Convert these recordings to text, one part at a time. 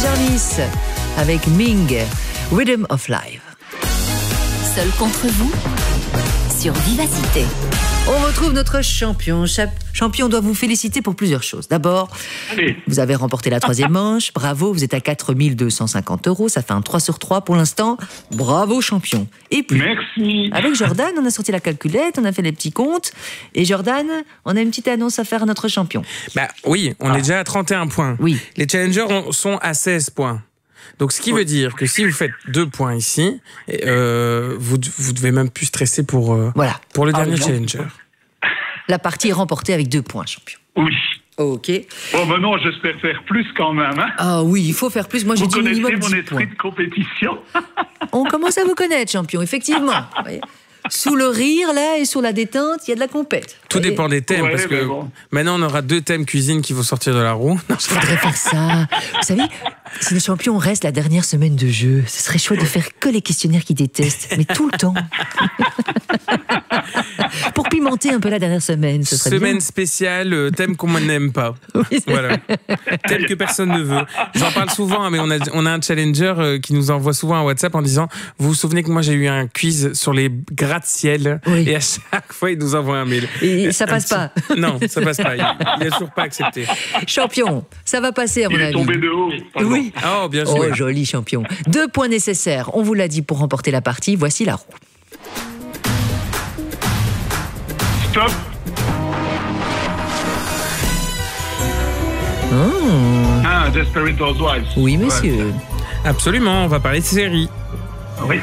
Jarvis avec Ming, Rhythm of Life. Seul contre vous sur Vivacité. On retrouve notre champion. Champion doit vous féliciter pour plusieurs choses. D'abord, vous avez remporté la 3e manche. Bravo, vous êtes à 4 250 €. Ça fait un 3 sur 3 pour l'instant. Bravo, champion. Et puis, merci. Avec Jordan, on a sorti la calculette, on a fait les petits comptes. Et Jordan, on a une petite annonce à faire à notre champion. Oui, on est déjà à 31 points. Oui. Les challengers sont à 16 points. Donc, ce qui veut dire que si vous faites 2 points ici, vous devez même plus stresser pour le dernier challenger. La partie est remportée avec 2 points, champion. Oui. Ok. Bon, maintenant, j'espère faire plus quand même. Hein. Ah oui, il faut faire plus. Moi, j'ai dit minimum 10 points. Vous connaissez mon esprit de compétition. On commence à vous connaître, champion, effectivement. Sous le rire, là, et sur la détente, il y a de la compète. Tout dépend des thèmes, parce que maintenant, on aura 2 thèmes cuisine qui vont sortir de la roue. Je voudrais faire ça. Vous savez, si le champion reste la dernière semaine de jeu, ce serait chouette de faire que les questionnaires qu'il déteste, mais tout le temps. Pour pimenter un peu la dernière semaine, ce serait Semaine bien. spéciale, thème qu'on n'aime pas. Oui, voilà. Thème que personne ne veut. J'en parle souvent, mais on a un challenger qui nous envoie souvent un WhatsApp en disant « Vous vous souvenez que moi j'ai eu un quiz sur les gratte-ciel ?» Et à chaque fois, il nous envoie un mail. Et ça passe pas. Non, ça passe pas. Il n'a toujours pas accepté. Champion, ça va passer à mon avis. Il est tombé de haut. Pardon. Oui. Oh, bien joué. Oh, joli champion. 2 points nécessaires, on vous l'a dit, pour remporter la partie. Voici la roue. Stop. Desperate Housewives. Oui, monsieur. Ouais. Absolument, on va parler de série. Oui.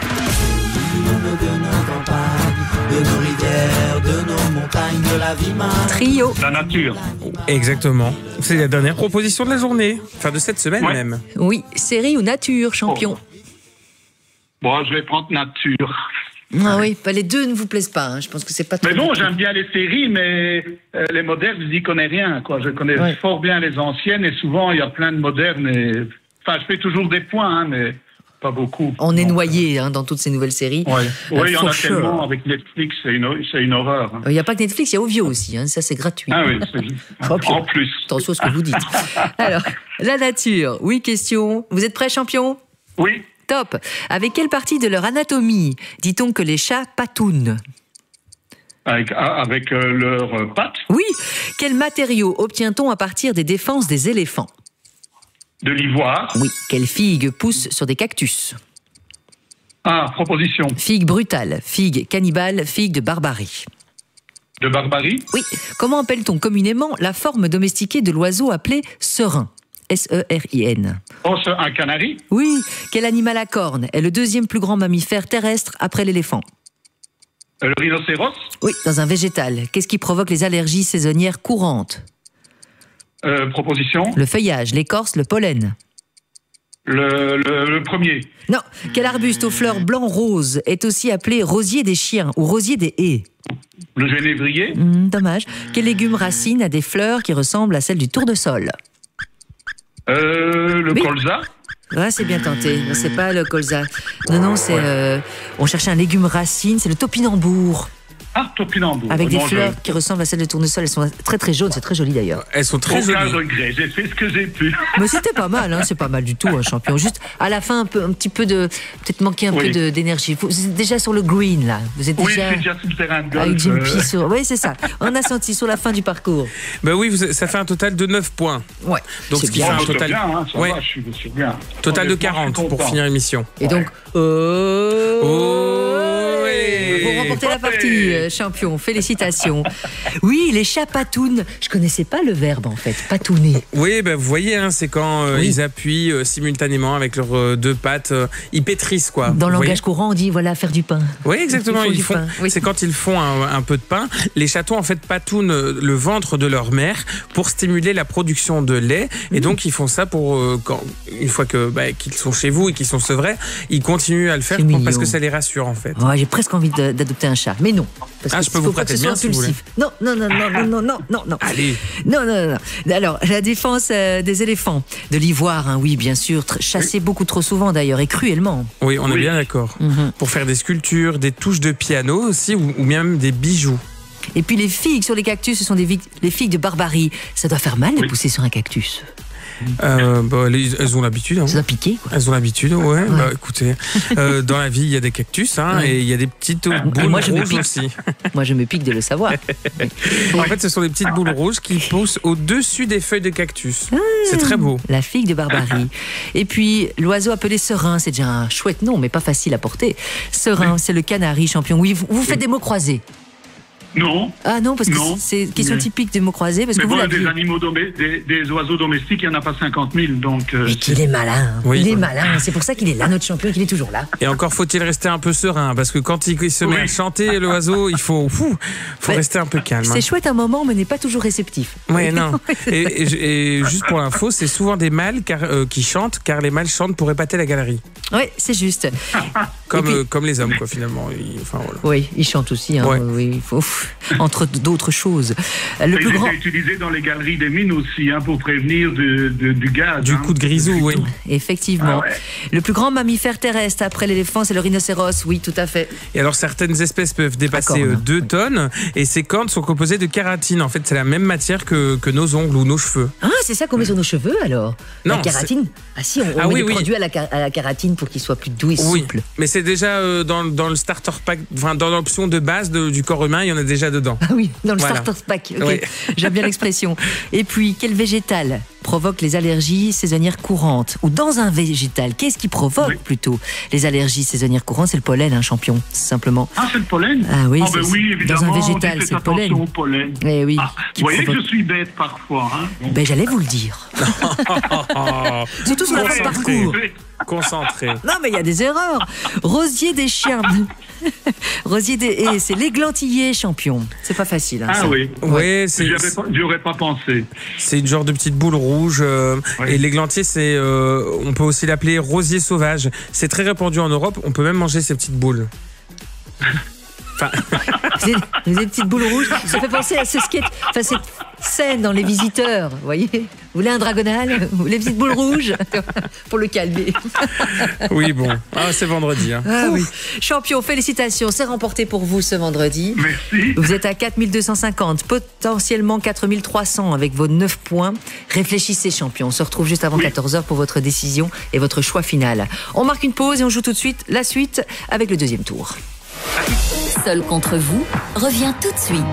De nos rivières, de nos montagnes, de la vie marine. Trio. La nature. Exactement. C'est la dernière proposition de la journée. Enfin, de cette semaine même. Oui, série ou nature, champion. Bon, je vais prendre nature. Ah oui, les deux ne vous plaisent pas. Hein. Je pense que c'est pas trop. Mais non, j'aime bien les séries, mais les modernes, je n'y connais rien. Quoi. Je connais fort bien les anciennes et souvent, il y a plein de modernes. Enfin, je fais toujours des points, hein, mais pas beaucoup. On est noyé dans toutes ces nouvelles séries. Oui, il y en a tellement avec Netflix, c'est une horreur. Hein. Il n'y a pas que Netflix, il y a Ovio aussi. Hein. Ça, c'est gratuit. Ah oui, c'est en plus. Attention à ce que vous dites. Alors, la nature. Oui, question. Vous êtes prêts, champion ? Oui. Top. Avec quelle partie de leur anatomie dit-on que les chats patounent ? Avec leurs pattes. Oui. Quel matériau obtient-on à partir des défenses des éléphants ? De l'ivoire. Oui. Quelle figue pousse sur des cactus ? Proposition. Figue brutale, figue cannibale, figue de barbarie. De barbarie ? Oui. Comment appelle-t-on communément la forme domestiquée de l'oiseau appelé serin ? S-E-R-I-N. Un canari ? Oui. Quel animal à cornes est le 2e plus grand mammifère terrestre après l'éléphant ? Le rhinocéros ? Oui. Dans un végétal, qu'est-ce qui provoque les allergies saisonnières courantes ? Proposition. Le feuillage, l'écorce, le pollen. Le premier. Non. Quel arbuste aux fleurs blanc-rose est aussi appelé rosier des chiens ou rosier des haies ? Le genévrier. Dommage. Quel légume racine a des fleurs qui ressemblent à celles du tournesol ? Le colza. Ouais, c'est bien tenté. C'est pas le colza. Non, c'est... on cherchait un légume racine, c'est le topinambour. Topinambour. Avec des fleurs qui ressemblent à celles de tournesol. Elles sont très très jaunes, c'est très joli d'ailleurs. Elles sont très jolies. Aucun regret, j'ai fait ce que j'ai pu. Mais c'était pas mal, hein, c'est pas mal du tout, un champion. Juste à la fin, un petit peu de... Peut-être manquer un peu d'énergie. Vous êtes déjà sur le green, là. Vous êtes déjà... Oui, je suis déjà sur le terrain de golf. Avec Jim sur... Oui, c'est ça. On a senti sur la fin du parcours. Oui, ça fait un total de 9 points. Ouais. Donc, ce qui fait un total... Bien, hein, ça va, je suis bien. Total de 40 pour finir l'émission. Et donc... Vous remportez la partie, champion. Félicitations. Oui, les chats patounent. Je connaissais pas le verbe, en fait. Patouner. Oui, vous voyez, hein, c'est quand ils appuient simultanément avec leurs 2 pattes. Ils pétrissent, quoi. Dans le langage courant, on dit, voilà, faire du pain. Oui, exactement. Ils font. Oui. C'est quand ils font un peu de pain. Les chatons, en fait, patounent le ventre de leur mère pour stimuler la production de lait. Et donc, ils font ça pour, une fois qu'ils sont chez vous et qu'ils sont sevrés, ils continuent à le faire parce que ça les rassure, en fait. J'ai presque envie d'adopter un chat, mais non. Parce je peux vous prêter bien si vous voulez. Non. Allez. Non. Alors, la défense des éléphants, de l'ivoire, hein, oui, bien sûr, chassé beaucoup trop souvent d'ailleurs, et cruellement. Oui, on est bien d'accord. Pour faire des sculptures, des touches de piano aussi, ou même des bijoux. Et puis les figues sur les cactus, ce sont les figues de barbarie. Ça doit faire mal de pousser sur un cactus. Elles ont l'habitude. Ça doit piquer, quoi. Elles ont l'habitude, ouais. Bah, écoutez, dans la vie, il y a des cactus, et il y a des petites boules rouges aussi. Moi, je me pique de le savoir. En fait, ce sont des petites boules rouges qui poussent au-dessus des feuilles de cactus. C'est très beau. La figue de Barbarie. Et puis, l'oiseau appelé serein, c'est déjà un chouette nom, mais pas facile à porter. Serein, c'est le canari, champion. Oui, vous faites des mots croisés. Non. Ah non, parce que c'est une question typique des mots croisés. Parce mais que bon, vous des animaux des oiseaux domestiques, il n'y en a pas 50 000. Donc, et qu'il est malin. Oui. Il est malin. C'est pour ça qu'il est là, notre champion, qu'il est toujours là. Et encore faut-il rester un peu serein, parce que quand il se met à chanter, l'oiseau, il faut rester un peu calme. C'est chouette un moment, mais n'est pas toujours réceptif. Oui, non. Et juste pour l'info, c'est souvent des mâles qui chantent, car les mâles chantent pour épater la galerie. Oui, c'est juste. Comme les hommes, quoi, finalement. Voilà. Oui, ils chantent aussi. Hein, ouais. Oui, il faut... entre d'autres choses. Il est utilisé dans les galeries des mines aussi, pour prévenir du gaz. Du coup de grisou, oui. Effectivement. Ah ouais. Le plus grand mammifère terrestre après l'éléphant, c'est le rhinocéros. Oui, tout à fait. Et alors, certaines espèces peuvent dépasser 2 tonnes, et ces cornes sont composées de kératine. En fait, c'est la même matière que nos ongles ou nos cheveux. Ah, c'est ça qu'on met sur nos cheveux, alors? Non, la kératine? Ah si, on met des produits à la kératine pour qu'ils soient plus doux et souples. Mais c'est déjà dans le starter pack, dans l'option de base du corps humain, il y en a déjà dedans. Ah oui, dans le starter pack. Okay. Oui. J'aime bien l'expression. Et puis, quel végétal provoque les allergies saisonnières courantes? Ou dans un végétal, qu'est-ce qui provoque plutôt les allergies saisonnières courantes? C'est le pollen, champion, simplement. Ah, c'est le pollen? Ah oui, oui, évidemment. Dans un végétal, c'est le pollen. Au pollen. Eh oui. Vous voyez que je suis bête parfois. Ben, j'allais vous le dire. Surtout sur la fin de parcours. Concentré. Non, mais il y a des erreurs. Rosier des chiens. C'est l'églantiller, champion. C'est pas facile. Ah ça. Oui. Ouais, j'y aurais pas pensé. C'est une genre de petite boule rouge. Et l'églantier, on peut aussi l'appeler rosier sauvage. C'est très répandu en Europe. On peut même manger ces petites boules. Enfin... Vous avez des petites boules rouges. Ça fait penser à cette scène dans Les Visiteurs. Vous voyez? Vous voulez un dragonal? Vous voulez les petites boules rouges? Pour le calmer. Oui, bon. C'est vendredi. Oui. Champion, félicitations. C'est remporté pour vous ce vendredi. Merci. Vous êtes à 4250, potentiellement 4300 avec vos 9 points. Réfléchissez, champion. On se retrouve juste avant 14h pour votre décision et votre choix final. On marque une pause et on joue tout de suite la suite avec le deuxième tour. Seul contre vous revient tout de suite.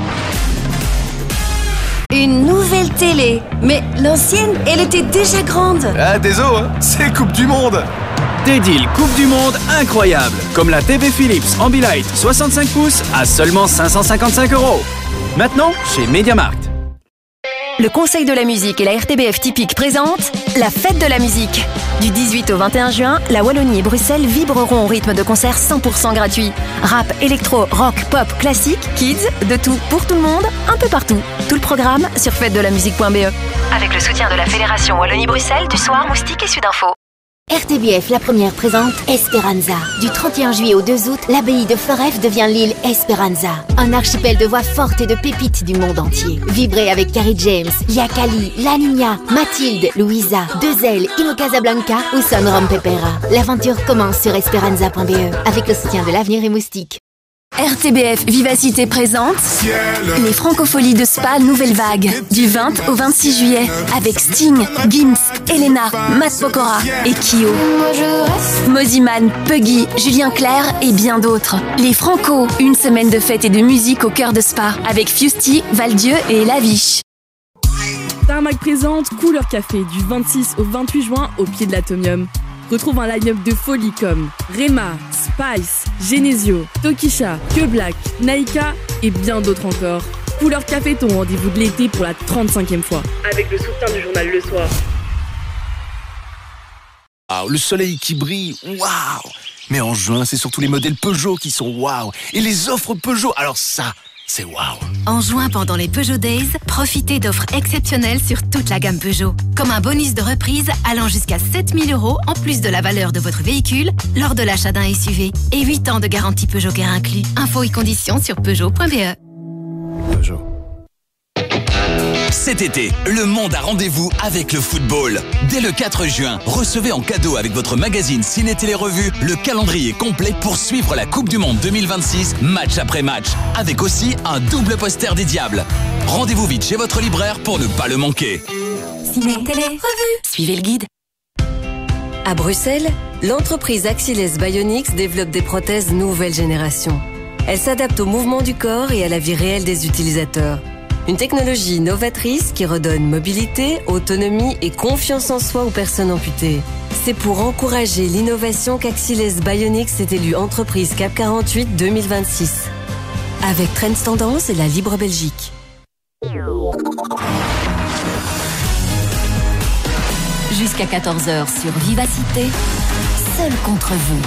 Une nouvelle télé. Mais l'ancienne, elle était déjà grande. Ah, désolé, c'est Coupe du Monde. Des deals Coupe du Monde incroyables. Comme la TV Philips Ambilight 65 pouces à seulement 555 €. Maintenant, chez MediaMarkt. Le Conseil de la musique et la RTBF Typique présentent la fête de la musique. Du 18 au 21 juin, la Wallonie et Bruxelles vibreront au rythme de concerts 100% gratuits. Rap, électro, rock, pop, classique, kids, de tout pour tout le monde, un peu partout. Tout le programme sur fêtedelamusique.be. Avec le soutien de la Fédération Wallonie-Bruxelles, du Soir, Moustique et Sudinfo. RTBF, la première, présente Esperanza. Du 31 juillet au 2 août, l'abbaye de Foref devient l'île Esperanza. Un archipel de voix fortes et de pépites du monde entier. Vibrez avec Carrie James, Yakali, La Niña, Mathilde, Louisa, Dezel, Ino Casablanca ou Son Rom Pepera. L'aventure commence sur esperanza.be avec le soutien de l'Avenir et Moustique. RTBF Vivacité présente les Francopholies de Spa Nouvelle Vague du 20 au 26 juillet avec Sting, Gims, Elena, Matt Pokora et Kyo. Moziman, Puggy, Julien Clerc et bien d'autres. Les Franco, une semaine de fête et de musique au cœur de Spa avec Fusty, Valdieu et Laviche. Tarmac présente Couleur Café du 26 au 28 juin au pied de l'Atomium. Retrouve un line-up de folie comme Rema, Spice, Genesio, Tokisha, Que Black, Naika et bien d'autres encore. Couleur Café, ton rendez-vous de l'été pour la 35e fois. Avec le soutien du journal Le Soir. Ah, le soleil qui brille, waouh! Mais en juin, c'est surtout les modèles Peugeot qui sont waouh! Et les offres Peugeot, alors ça, c'est waouh! En juin, pendant les Peugeot Days, profitez d'offres exceptionnelles sur toute la gamme Peugeot. Comme un bonus de reprise allant jusqu'à 7 000 € en plus de la valeur de votre véhicule lors de l'achat d'un SUV. Et 8 ans de garantie Peugeot Care inclus. Infos et conditions sur Peugeot.be. Peugeot. Cet été, le monde a rendez-vous avec le football. Dès le 4 juin, recevez en cadeau avec votre magazine Ciné Télé Revue le calendrier complet pour suivre la Coupe du Monde 2026, match après match, avec aussi un double poster des Diables. Rendez-vous vite chez votre libraire pour ne pas le manquer. Ciné, télé, revue. Suivez le guide. À Bruxelles, l'entreprise Axilles Bionics développe des prothèses nouvelle génération. Elles s'adaptent au mouvement du corps et à la vie réelle des utilisateurs. Une technologie novatrice qui redonne mobilité, autonomie et confiance en soi aux personnes amputées. C'est pour encourager l'innovation qu'Axilles Bionics est élue entreprise CAP 48 2026. Avec Trends Tendance et la Libre Belgique. Jusqu'à 14h sur Vivacité, seul contre vous.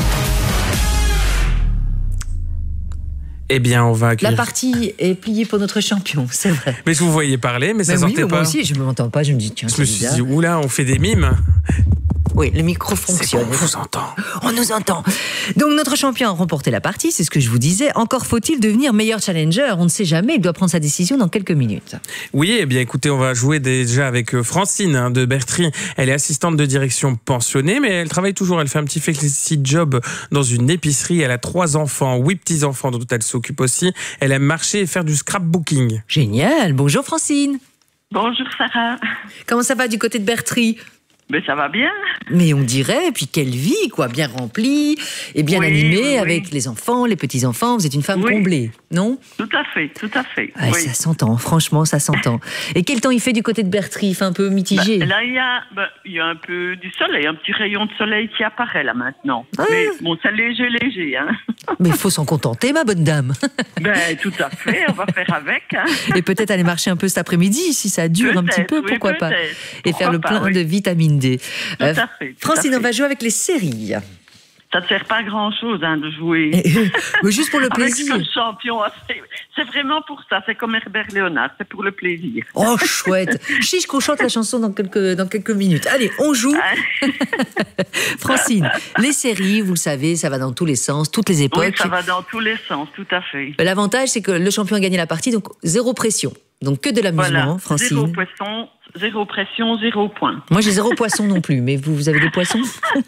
Eh bien, on va accueillir... La partie est pliée pour notre champion, c'est vrai. Mais je vous voyais parler, mais ça sortait pas. Moi aussi, je ne m'entends pas, je me dis, tiens, je me suis dit, oula, on fait des mimes. Oui, le micro fonctionne. Bon, on vous entend. On nous entend. Donc, notre champion a remporté la partie, c'est ce que je vous disais. Encore faut-il devenir meilleur challenger. On ne sait jamais, il doit prendre sa décision dans quelques minutes. Oui, eh bien, écoutez, on va jouer déjà avec Francine de Bertry. Elle est assistante de direction pensionnée, mais elle travaille toujours. Elle fait un petit flexi-job dans une épicerie. Elle a 3 enfants, 8 petits-enfants dont elle s'occupe aussi. Elle aime marcher et faire du scrapbooking. Génial. Bonjour Francine. Bonjour Sarah. Comment ça va du côté de Bertry ? Mais ça va bien. Mais on dirait, et puis quelle vie, quoi, bien remplie et bien animée avec les enfants, les petits-enfants. Vous êtes une femme comblée, non ? Tout à fait, tout à fait. Ah, ça s'entend, franchement, ça s'entend. Et quel temps il fait du côté de Bertry ? Il fait un peu mitigé. Là, il y a un peu du soleil, un petit rayon de soleil qui apparaît là maintenant. Mais bon, c'est léger, hein. Mais il faut s'en contenter, ma bonne dame. Tout à fait, on va faire avec. Hein. Et peut-être aller marcher un peu cet après-midi, si ça dure un petit peu, pourquoi pas. Et faire le plein de vitamine D. Tout à fait. Francine, on va jouer avec les séries. Ça ne sert pas grand-chose de jouer. Mais juste pour le plaisir. Avec ce champion, c'est vraiment pour ça. C'est comme Herbert Léonard, c'est pour le plaisir. Oh, chouette. Chiche qu'on chante la chanson dans quelques minutes. Allez, on joue. Francine, les séries, vous le savez, ça va dans tous les sens, toutes les époques. Oui, ça va dans tous les sens, tout à fait. L'avantage, c'est que le champion a gagné la partie, donc 0 pression. Donc que de l'amusement, Francine. 0 pression, 0 point. Moi, j'ai 0 poisson non plus, mais vous avez des poissons ?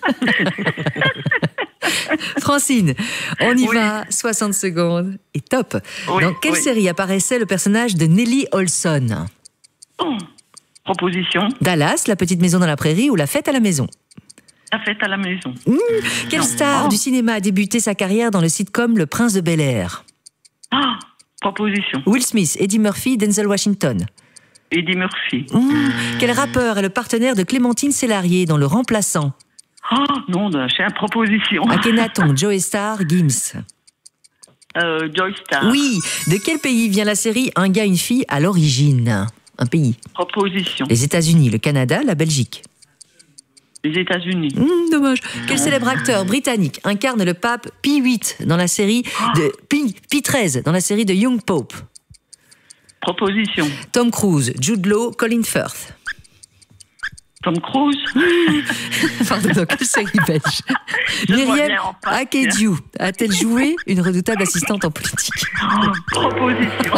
Francine, on y va, 60 secondes, et top. Dans quelle série apparaissait le personnage de Nellie Olson ? Proposition. Dallas, La petite maison dans la prairie ou La fête à la maison ? La fête à la maison. Quelle star du cinéma a débuté sa carrière dans le sitcom Le Prince de Bel-Air ? Proposition. Will Smith, Eddie Murphy, Denzel Washington. Eddie Murphy. Quel rappeur est le partenaire de Clémentine Célarier dans Le Remplaçant ? Non, j'ai une proposition. Akhenaton, Joe Star, Gims. Joe Star. Oui. De quel pays vient la série Un gars, une fille à l'origine ? Un pays. Proposition. Les États-Unis, le Canada, la Belgique. Les États-Unis. Dommage. Quel célèbre acteur britannique incarne le pape Pie VIII dans la série de Pie XIII dans la série de Young Pope ? Proposition. Tom Cruise, Jude Law, Colin Firth. Tom Cruise. Pardon, dans quelle série belge Myriam Akedju a-t-elle joué une redoutable assistante en politique ? Proposition.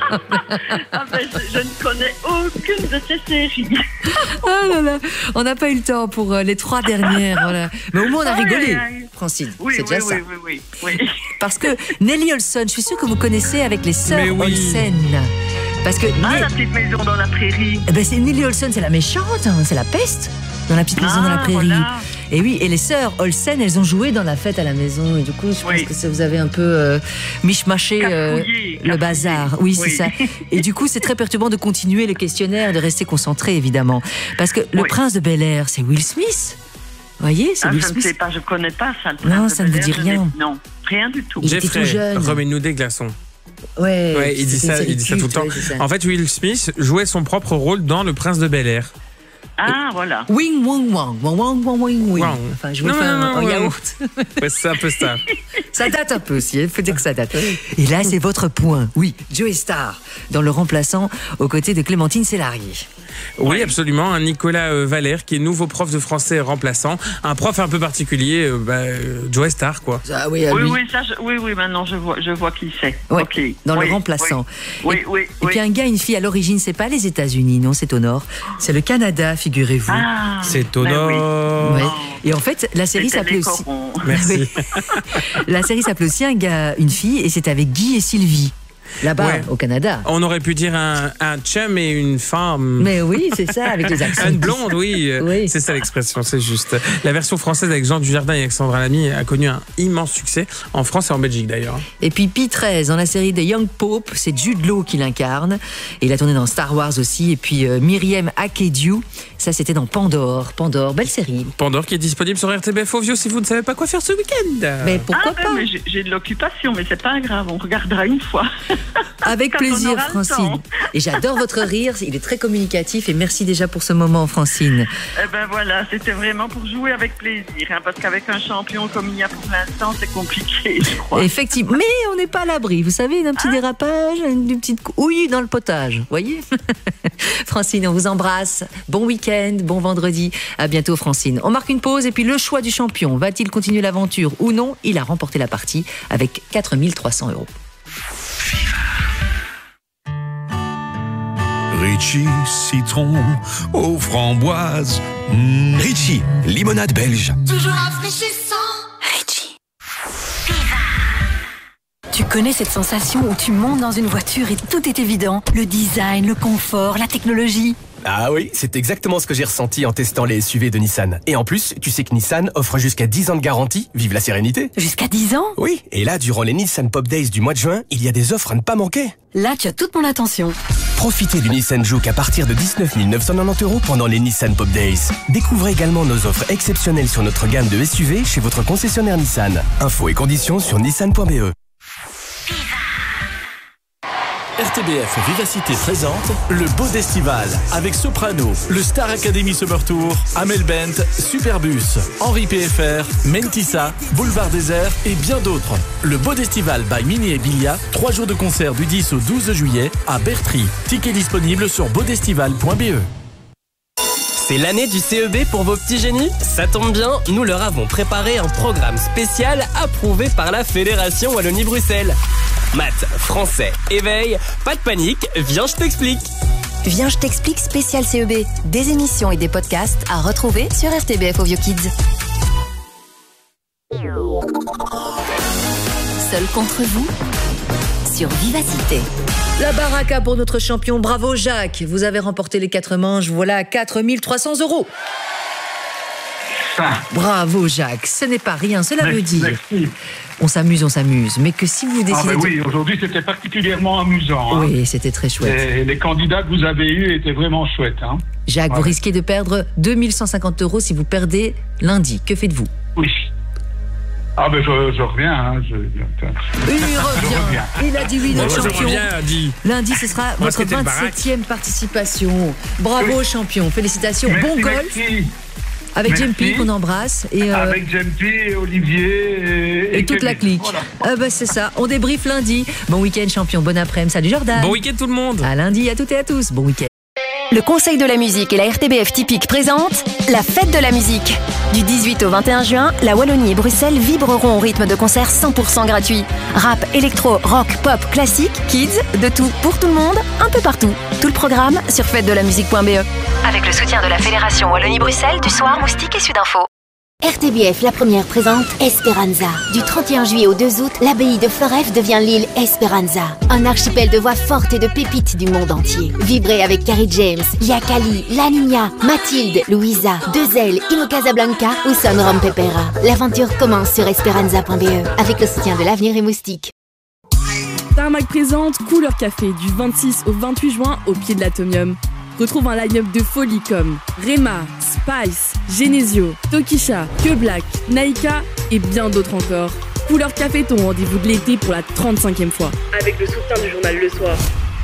Je ne connais aucune de ces séries. Ah là là, on n'a pas eu le temps pour les 3 dernières. Voilà. Mais au moins on a rigolé, Francine. C'est déjà ça. Oui. Parce que Nellie Olson, je suis sûre que vous connaissez avec les sœurs Olsen. Parce que la petite maison dans la prairie. C'est Nellie Olson, c'est la méchante, c'est la peste dans la petite maison dans la prairie. Voilà. Et oui, et les sœurs Olsen, elles ont joué dans La fête à la maison. Et du coup, je pense que ça vous avez un peu mishmaché le bazar. Oui, c'est ça. Et du coup, c'est très perturbant de continuer le questionnaire, de rester concentré, évidemment. Parce que le prince de Bel-Air, c'est Will Smith. Vous voyez, c'est Will Smith. Je ne sais pas, je ne connais pas ça. Non, ça ne vous dit rien. Non, rien du tout. Il était tout jeune. Remets-nous des glaçons. Ouais, il dit ça tout le temps. En fait, Will Smith jouait son propre rôle dans Le Prince de Bel-Air. Voilà. Wing, wang, wang, wang, wang, wang, wang, wing. Enfin, je vous fais un yaourt. Ouais, c'est un peu ça. Ça date un peu aussi, il faut dire que ça date. Et là, c'est votre point. Oui, Joe Star, dans Le Remplaçant, aux côtés de Clémentine Célarier. Oui, absolument. Un Nicolas Valère, qui est nouveau prof de français remplaçant. Un prof un peu particulier, Joe Star, quoi. Oui, maintenant je vois qui c'est. Ouais, okay. Dans Le Remplaçant. Oui. Et puis un gars, une fille, à l'origine, c'est pas les États-Unis, non, c'est au nord. C'est le Canada, figurez-vous. C'est au nord. Ouais. Et en fait, la série s'appelait aussi. Merci. La série s'appelait aussi Un gars, une fille, et c'est avec Guy et Sylvie. là-bas, au Canada. On aurait pu dire un chum et une femme. Mais oui, c'est ça, avec les accents. Une blonde, oui. C'est ça l'expression, c'est juste. La version française avec Jean Dujardin et Alexandra Lamy a connu un immense succès en France et en Belgique d'ailleurs. Et puis Pi 13 dans la série des Young Pope, c'est Jude Law qui l'incarne. Et il a tourné dans Star Wars aussi. Et puis Myriam Akediu, ça c'était dans Pandore. Pandore, belle série. Pandore qui est disponible sur RTBF Ovio si vous ne savez pas quoi faire ce week-end. Mais pourquoi pas mais j'ai de l'occupation, mais c'est pas grave, on regardera une fois. Avec plaisir, Francine. Et j'adore votre rire, il est très communicatif et merci déjà pour ce moment, Francine. Eh ben voilà, c'était vraiment pour jouer avec plaisir, parce qu'avec un champion comme il y a pour l'instant, c'est compliqué, je crois. Effectivement, mais on n'est pas à l'abri, vous savez, d'un petit dérapage, d'une petite houille dans le potage, voyez. Francine, on vous embrasse. Bon week-end, bon vendredi. À bientôt, Francine. On marque une pause et puis le choix du champion. Va-t-il continuer l'aventure ou non? Il a remporté la partie avec 4 300 €. Ritchie, citron aux framboises. Ritchie, limonade belge. Toujours rafraîchissant. Ritchie. Tu connais cette sensation où tu montes dans une voiture et tout est évident? Le design, le confort, la technologie. Ah oui, c'est exactement ce que j'ai ressenti en testant les SUV de Nissan. Et en plus, tu sais que Nissan offre jusqu'à 10 ans de garantie. Vive la sérénité. Jusqu'à 10 ans? Oui, et là, durant les Nissan Pop Days du mois de juin, il y a des offres à ne pas manquer. Là, tu as toute mon attention. Profitez du Nissan Juke à partir de 19 990 € pendant les Nissan Pop Days. Découvrez également nos offres exceptionnelles sur notre gamme de SUV chez votre concessionnaire Nissan. Infos et conditions sur nissan.be. RTBF Vivacité présente le Bodestival avec Soprano, le Star Academy Summer Tour, Amel Bent, Superbus, Henri PFR, Mentissa, Boulevard Désert et bien d'autres. Le Bodestival by Mini et Bilia, 3 jours de concert du 10 au 12 juillet à Bertry. Tickets disponibles sur bodestival.be. C'est l'année du CEB pour vos petits génies? Ça tombe bien, nous leur avons préparé un programme spécial approuvé par la Fédération Wallonie-Bruxelles. Maths, français, éveil, pas de panique, viens je t'explique. Viens, je t'explique spécial CEB. Des émissions et des podcasts à retrouver sur RTBF Ovio Kids. Seul contre vous sur Vivacité. La baraka pour notre champion. Bravo Jacques, vous avez remporté les 4 manches. Voilà 4 300 €. Bravo Jacques, ce n'est pas rien, cela veut dire. Merci. On s'amuse, mais que si vous décidez... oui, aujourd'hui c'était particulièrement amusant. Oui, c'était très chouette. Et les candidats que vous avez eus étaient vraiment chouettes. Jacques, vous risquez de perdre 2 150 € si vous perdez lundi. Que faites-vous? Oui. Ah ben je reviens. Il revient. Il a dit oui, notre champion. Lundi, ce sera votre 27e participation. Bravo champion, félicitations, bon golf. Avec Jempi qu'on embrasse. Avec Jempi, Olivier et toute la clique. Voilà. C'est ça, on débriefe lundi. Bon week-end champion, bon après-midi, salut Jordan. Bon week-end tout le monde. À lundi à toutes et à tous, bon week-end. Le Conseil de la musique et la RTBF Typique présentent la fête de la musique. Du 18 au 21 juin, la Wallonie et Bruxelles vibreront au rythme de concerts 100% gratuits. Rap, électro, rock, pop, classique, kids, de tout, pour tout le monde, un peu partout. Tout le programme sur fêtedelamusique.be. Avec le soutien de la Fédération Wallonie-Bruxelles, du Soir, Moustique et Sudinfo. RTBF La Première présente Esperanza. Du 31 juillet au 2 août, l'abbaye de Forêt devient l'île Esperanza. Un archipel de voix fortes et de pépites du monde entier. Vibrez avec Carrie James, Lia Kali, La Niña, Mathilde, Louisa, Dezel, Ino Casablanca ou Son Rom Pepera. L'aventure commence sur esperanza.be avec le soutien de l'Avenir et Moustique. Tarmac présente Couleur Café du 26 au 28 juin au pied de l'Atomium. Retrouve un line-up de folie comme Rema, Spice, Genesio, Tokisha, Que Black, Naika et bien d'autres encore. Couleur Café, ton rendez-vous de l'été pour la 35e fois. Avec le soutien du journal Le Soir.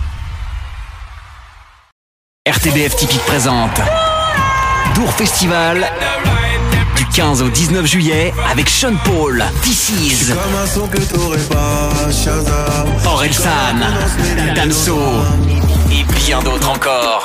RTBF Typique présente Dour Festival du 15 au 19 juillet avec Sean Paul, This Is, Orelsan, Damso et bien d'autres encore.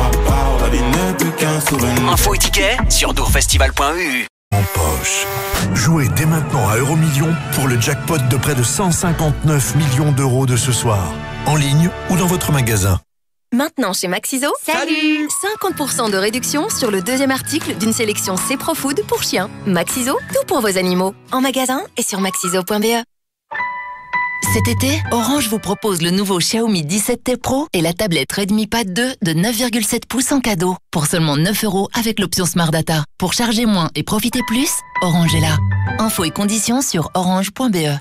Info et tickets sur dourfestival.eu. En poche. Jouez dès maintenant à Euromillions pour le jackpot de près de 159 millions d'euros de ce soir. En ligne ou dans votre magasin. Maintenant chez Maxiso, Salut 50% de réduction sur le deuxième article d'une sélection C-Pro-Food pour chiens. Maxiso, tout pour vos animaux. En magasin et sur maxiso.be. Cet été, Orange vous propose le nouveau Xiaomi 17T Pro et la tablette Redmi Pad 2 de 9,7 pouces en cadeau. Pour seulement 9 € avec l'option Smart Data. Pour charger moins et profiter plus, Orange est là. Infos et conditions sur orange.be.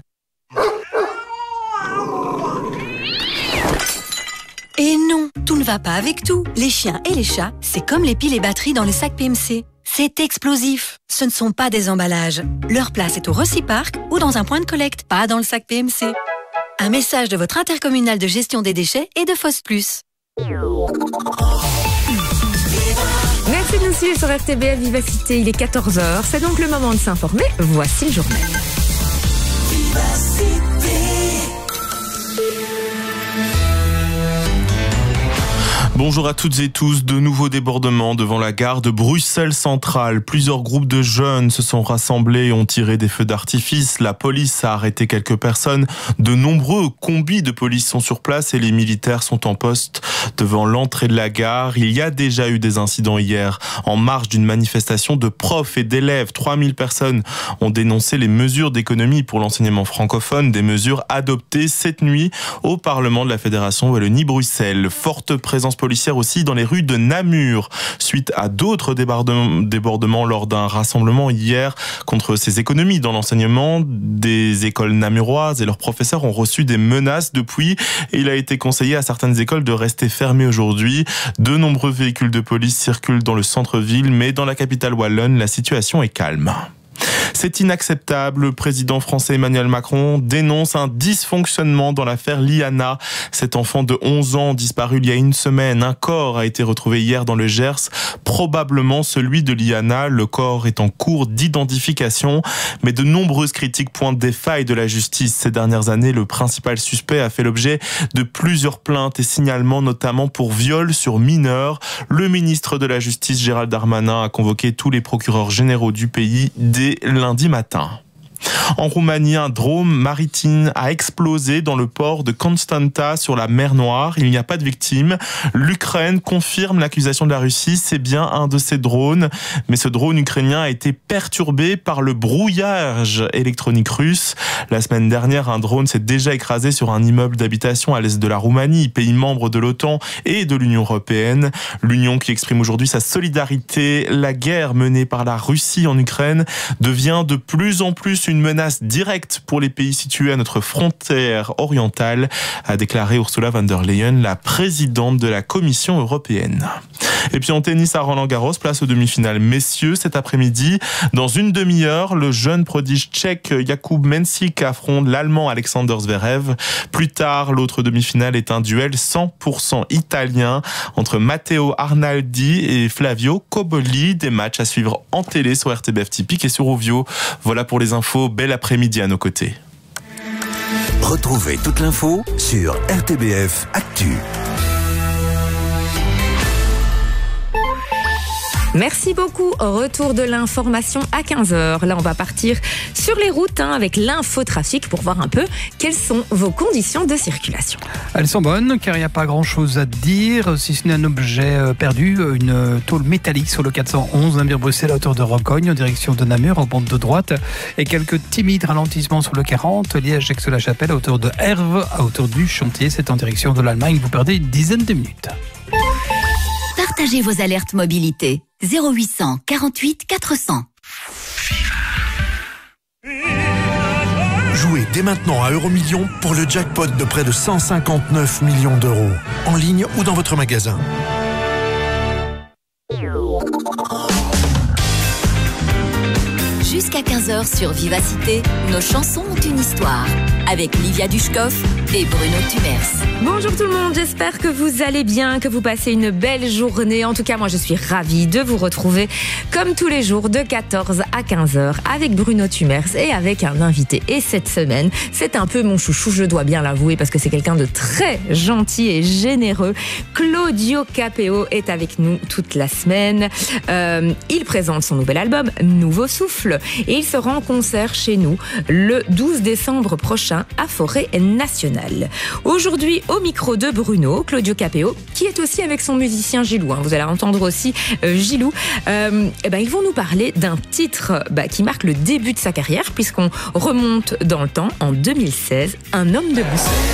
Et non, tout ne va pas avec tout. Les chiens et les chats, c'est comme les piles et batteries dans les sacs PMC. C'est explosif. Ce ne sont pas des emballages. Leur place est au Reciparc ou dans un point de collecte, pas dans le sac PMC. Un message de votre intercommunal de gestion des déchets et de FOS+. Merci de nous suivre sur RTBF Vivacité. Il est 14h. C'est donc le moment de s'informer. Voici le journal. Bonjour à toutes et tous. De nouveaux débordements devant la gare de Bruxelles Centrale. Plusieurs groupes de jeunes se sont rassemblés et ont tiré des feux d'artifice. La police a arrêté quelques personnes. De nombreux combis de police sont sur place et les militaires sont en poste devant l'entrée de la gare. Il y a déjà eu des incidents hier en marge d'une manifestation de profs et d'élèves. 3000 personnes ont dénoncé les mesures d'économie pour l'enseignement francophone, des mesures adoptées cette nuit au Parlement de la Fédération Wallonie-Bruxelles. Forte présence policière aussi dans les rues de Namur, suite à d'autres débordements lors d'un rassemblement hier contre ces économies dans l'enseignement. Des écoles namuroises et leurs professeurs ont reçu des menaces depuis et il a été conseillé à certaines écoles de rester fermées aujourd'hui. De nombreux véhicules de police circulent dans le centre-ville, mais dans la capitale wallonne, la situation est calme. C'est inacceptable. Le président français Emmanuel Macron dénonce un dysfonctionnement dans l'affaire Liana. Cet enfant de 11 ans disparu il y a une semaine. Un corps a été retrouvé hier dans le Gers, probablement celui de Liana. Le corps est en cours d'identification, mais de nombreuses critiques pointent des failles de la justice. Ces dernières années, le principal suspect a fait l'objet de plusieurs plaintes et signalements, notamment pour viol sur mineurs. Le ministre de la Justice, Gérald Darmanin, a convoqué tous les procureurs généraux du pays dès lundi matin. En Roumanie, un drone maritime a explosé dans le port de Constanta sur la mer Noire. Il n'y a pas de victimes. L'Ukraine confirme l'accusation de la Russie. C'est bien un de ces drones. Mais ce drone ukrainien a été perturbé par le brouillage électronique russe. La semaine dernière, un drone s'est déjà écrasé sur un immeuble d'habitation à l'est de la Roumanie, pays membre de l'OTAN et de l'Union européenne. L'Union qui exprime aujourd'hui sa solidarité. La guerre menée par la Russie en Ukraine devient de plus en plus une menace directe pour les pays situés à notre frontière orientale, a déclaré Ursula von der Leyen, la présidente de la Commission européenne. Et puis en tennis à Roland-Garros, place aux demi-finales messieurs cet après-midi. Dans une demi-heure, le jeune prodige tchèque Jakub Mensik affronte l'Allemand Alexander Zverev. Plus tard, l'autre demi-finale est un duel 100% italien entre Matteo Arnaldi et Flavio Cobolli. Des matchs à suivre en télé sur RTBF Typique et sur Ovio. Voilà pour les infos. Bel après-midi à nos côtés. Retrouvez toute l'info sur RTBF Actu. Merci beaucoup. Retour de l'information à 15h. Là, on va partir sur les routes avec l'infotrafic pour voir un peu quelles sont vos conditions de circulation. Elles sont bonnes car il n'y a pas grand-chose à dire, si ce n'est un objet perdu, une tôle métallique sur le 411 Namur-Bruxelles à hauteur de Rocogne en direction de Namur en bande de droite et quelques timides ralentissements sur le 40 Liège-Aix-la-Chapelle à hauteur de Herve à hauteur du Chantier. C'est en direction de l'Allemagne. Vous perdez une dizaine de minutes. Partagez vos alertes mobilité. 0800 48 400. Jouez dès maintenant à Euromillions pour le jackpot de près de 159 millions d'euros. En ligne ou dans votre magasin. Jusqu'à 15h sur Vivacité, nos chansons ont une histoire. Avec Livia Dushkov et Bruno Tumers. Bonjour tout le monde, j'espère que vous allez bien, que vous passez une belle journée. En tout cas, moi je suis ravie de vous retrouver comme tous les jours de 14 à 15h avec Bruno Tumers et avec un invité. Et cette semaine, c'est un peu mon chouchou, je dois bien l'avouer, parce que c'est quelqu'un de très gentil et généreux. Claudio Capéo est avec nous toute la semaine. Il présente son nouvel album, Nouveau Souffle. Et il sera en concert chez nous le 12 décembre prochain à Forêt Nationale. nationale. Aujourd'hui, au micro de Bruno, Claudio Capéo, qui est aussi avec son musicien Gilou. Vous allez entendre aussi Gilou. Ils vont nous parler d'un titre qui marque le début de sa carrière, puisqu'on remonte dans le temps, en 2016, Un homme de boussole.